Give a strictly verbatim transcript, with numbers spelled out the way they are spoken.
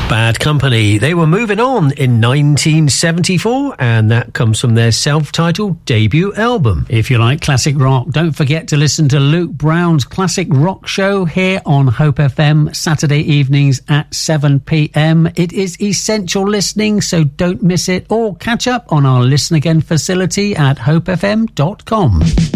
Bad Company. They were moving on in nineteen seventy-four, and that comes from their self-titled debut album. If you like classic rock, don't forget to listen to Luke Brown's Classic Rock Show here on Hope F M, Saturday evenings at seven p m. It is essential listening, so don't miss it, or catch up on our Listen Again facility at hope f m dot com.